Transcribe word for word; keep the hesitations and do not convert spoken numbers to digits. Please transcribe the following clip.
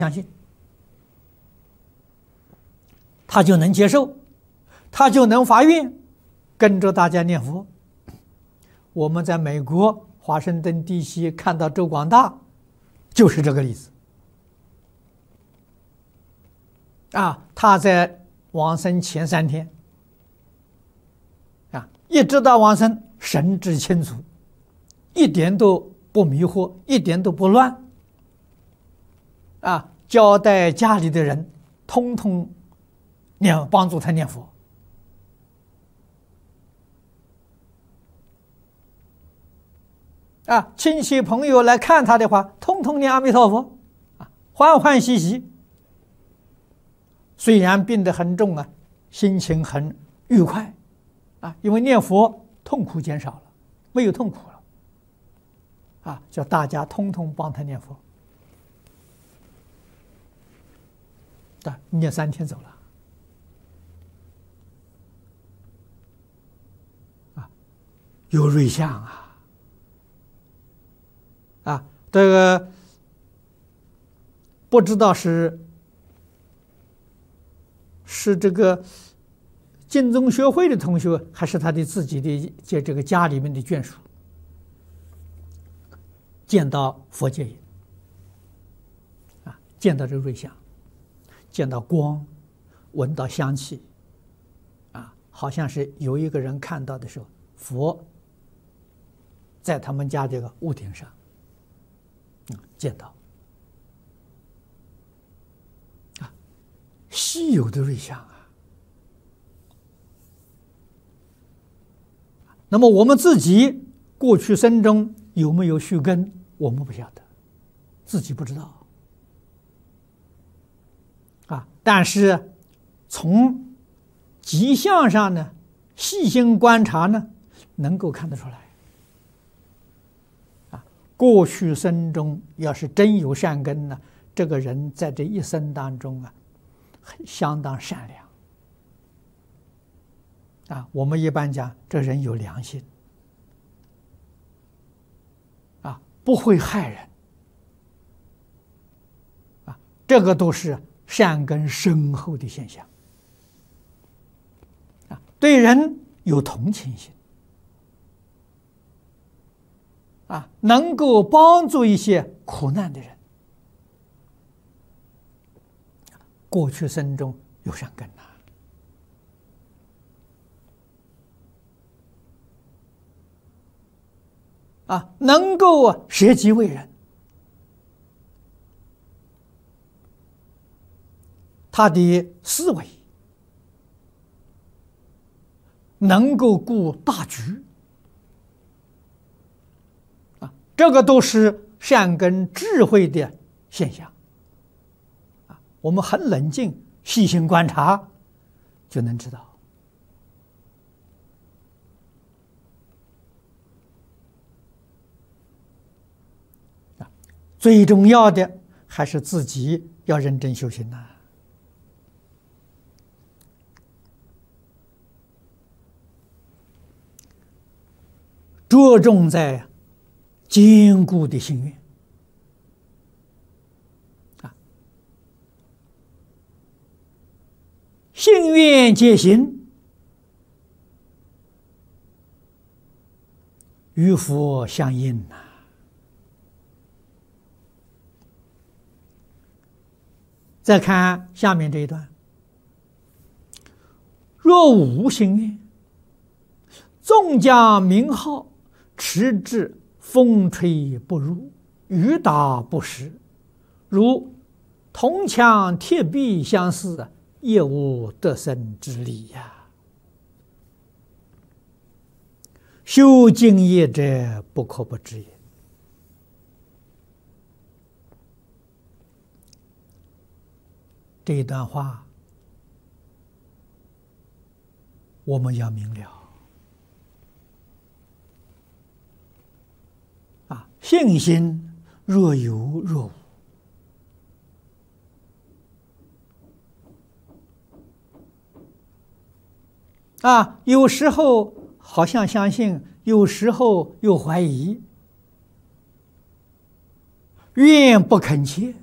相信，他就能接受，他就能发愿，跟着大家念佛。我们在美国华盛顿地区看到周广大，就是这个例子。啊，他在往生前三天，啊，一直到往生，神志清楚，一点都不迷惑，一点都不乱。啊，交代家里的人，通通念，帮助他念佛。啊，亲戚朋友来看他的话，通通念阿弥陀佛，啊，欢欢喜喜。虽然病得很重啊，心情很愉快，啊，因为念佛痛苦减少了，没有痛苦了，啊，叫大家通通帮他念佛。啊，念三天走了，啊，有瑞相啊，啊，这个不知道是是这个净宗学会的同学，还是他的自己的这这个家里面的眷属，见到佛界影，啊，见到这个瑞相。见到光，闻到香气，啊，好像是有一个人看到的时候，佛在他们家这个屋顶上，嗯，见到，啊，稀有的瑞相啊。那么我们自己过去生中有没有续根，我们不晓得，自己不知道。啊，但是从迹象上呢，细心观察呢，能够看得出来。啊，过去生中要是真有善根呢，这个人在这一生当中啊，相当善良。啊，我们一般讲，这人有良心，啊，不会害人。啊，这个都是善根深厚的现象，啊，对人有同情心，啊，能够帮助一些苦难的人，过去生中有善根呐，啊，能够舍己为人。他的思维能够顾大局，啊，这个都是善根智慧的现象，啊，我们很冷静、细心观察，就能知道。啊，最重要的还是自己要认真修行呐。着重在坚固的心愿，啊，心愿皆行，与佛相应呐。再看下面这一段：若无心愿，纵将名号，持之风吹不入，雨打不实，如铜墙铁壁相似，也无得生之理呀。修净业者，不可不知也。这一段话，我们要明了。啊，信心若有若无，啊，有时候好像相信，有时候又怀疑，愿不肯切，